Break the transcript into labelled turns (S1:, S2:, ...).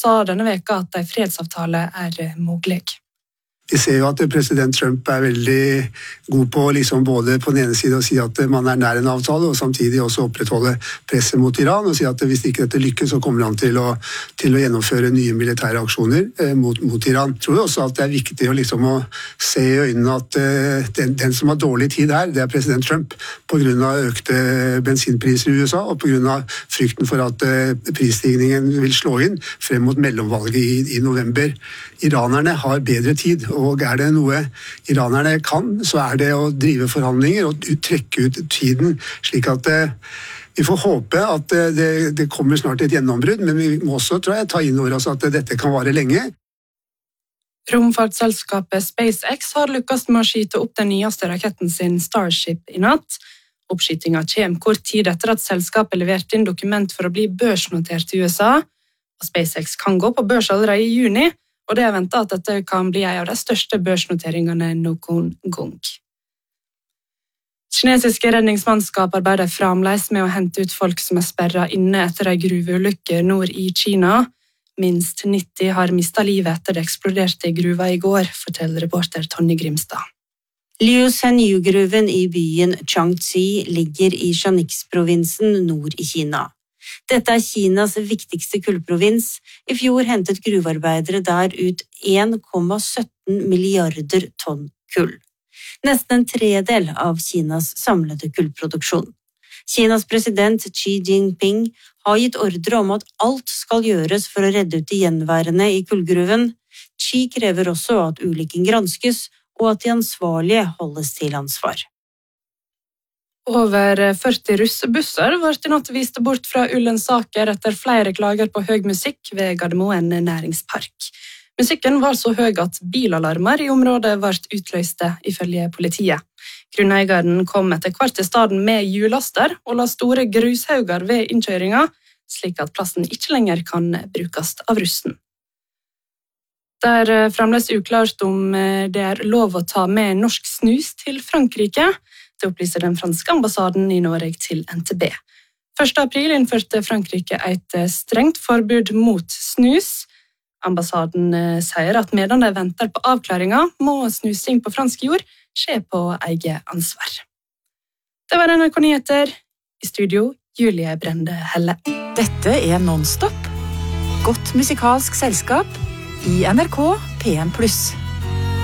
S1: sa denne veka at en fredsavtale mulig.
S2: Vi ser jo at president Trump veldig god på liksom både på den ene siden å si at man nær en avtale, og samtidig også opprettholde presset mot Iran, og si at hvis ikke dette lykkes, så kommer han til å gjennomføre nye militære aksjoner mot Iran. Jeg tror også at det viktig å, liksom, å se i øynene at den som har dårlig tid her, det president Trump, på grunn av økte bensinpriser i USA, og på grunn av frykten for at prisstigningen vil slå inn frem mot mellomvalget i november. Iranerne har bedre tid, og det noe iranerne kan, så det å drive forhandlinger og trekke ut tiden, slik at vi får håpe at det kommer snart et gjennombrudd, men vi må også, tror jeg, ta inn over oss at dette kan vare lenge.
S1: Romfartsselskapet SpaceX har lykkes med å skyte opp den nyeste raketten sin Starship i natt. Oppskytingen kommer kort tid etter at selskapet leverte inn dokument for å bli børsnotert i USA, og SpaceX kan gå på børs allerede i juni, og det ventet at dette kan bli en av de største børsnoteringene noen gang. Kinesiske redningsmannskap arbeider fremdeles med å hente ut folk som sperret inne etter en gruveulykke nord i Kina. Minst 90 har mistet livet etter det eksploderte i gruva i går, forteller reporter Tonje Grimstad.
S3: Liu Shenyu-gruven i byen Changxi ligger i Shanxi-provinsen nord i Kina. Dette Kinas viktigste kullprovins. I fjor hentet gruvearbeidere der ut 1,17 milliarder tonn kull. Nesten en tredel av Kinas samlede kullproduksjon. Kinas president Xi Jinping har gitt ordre om at alt skal gjøres for å redde ut de gjenværende i kullgruven. Xi krever også at ulykken granskes, og at de ansvarlige holdes til ansvar.
S1: Over 40 russebusser ble i natt vist bort fra Ullensaker etter flere klager på høy musikk ved Gardermoen næringspark. Musikken var så høy at bilalarmer i området ble utløste, ifølge politiet. Grunneieren kom etter hvert til staden med hjullaster og la store grushauger ved innkjøringa, slik at plassen ikke lenger kan brukes av russen. Det fremdeles uklart om det lov å ta med norsk snus til Frankrike. Det opplyser den franske ambassaden i Norge til NTB. 1. april innførte Frankrike et strengt forbud mot snus. Ambassaden sier at medan de venter på avklaringa, må snusing på fransk jord skje på eget ansvar. Det var NRK Nyheter. I studio, Julie Brende Helle.
S4: Dette Nonstop. Godt musikalsk selskap i NRK P1+.